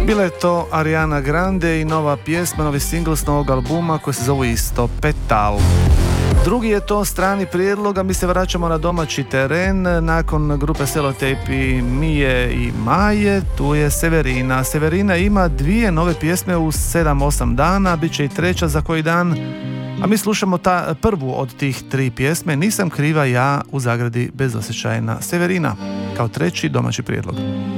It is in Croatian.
Bila je to Ariana Grande i nova pjesma, novi singl s novog albuma koji se zove isto Petal. Drugi je to strani prijedlog, a mi se vraćamo na domaći teren. Nakon grupe Sellotape i Mije i Maje, tu je Severina. Severina ima 2 nove pjesme u 7-8 dana, bit će i 3 za koji dan. A mi slušamo prvu od tih 3 pjesme, Nisam kriva ja, u zagradi bezosjećajna Severina, kao 3. domaći prijedlog.